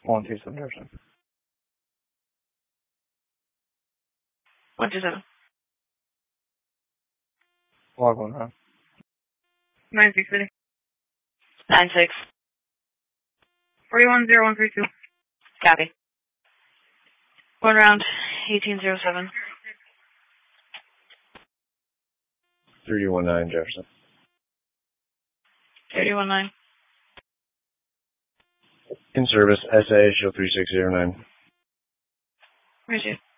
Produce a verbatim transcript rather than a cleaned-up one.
one two seven Jefferson. one two seven. Log one, huh? nine six City. nine six. forty-one zero one three two. Copy. One round, eighteen zero seven. three one nine Jefferson. thirty one nine. In service, S A, show three six zero nine. Where's you?